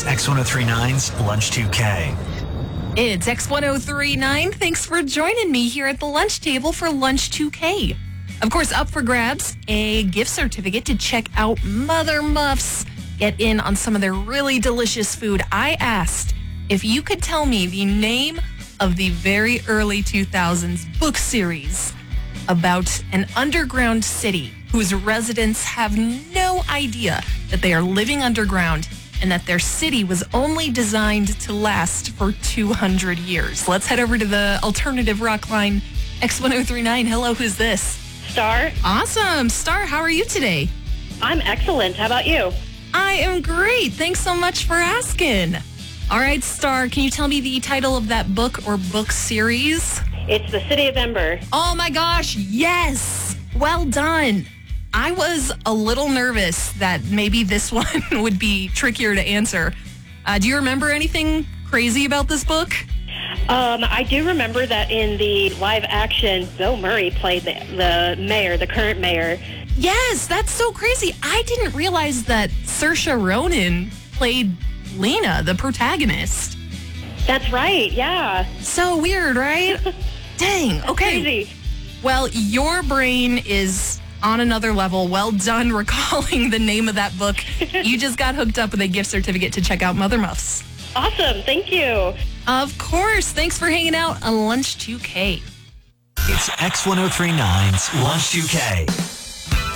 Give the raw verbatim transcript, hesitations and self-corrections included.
It's X ten thirty-nine's Lunch two K. It's X ten thirty-nine. Thanks for joining me here at the lunch table for Lunch two K. Of course, up for grabs, a gift certificate to check out Mother Muffs. Get in on some of their really delicious food. I asked if you could tell me the name of the very early two thousands book series about an underground city whose residents have no idea that they are living underground and that their city was only designed to last for two hundred years. Let's head over to the alternative rock line. X ten thirty-nine, hello, who's this? Star. Awesome. Star, how are you today? I'm excellent. How about you? I am great. Thanks so much for asking. All right, Star, can you tell me the title of that book or book series? It's The City of Ember. Oh my gosh, yes. Well done. I was a little nervous that maybe this one would be trickier to answer. Uh, do you remember anything crazy about this book? Um, I do remember that in the live action, Bill Murray played the, the mayor, the current mayor. Yes, that's so crazy. I didn't realize that Saoirse Ronan played Lena, the protagonist. That's right, yeah. So weird, right? Dang, That's okay. Crazy. Well, your brain is on another level. Well done recalling the name of that book. You just got hooked up with a gift certificate to check out Mother Muffs. Awesome, thank you. Of course. Thanks for hanging out on Lunch two K. It's X ten thirty-nine's Lunch two K.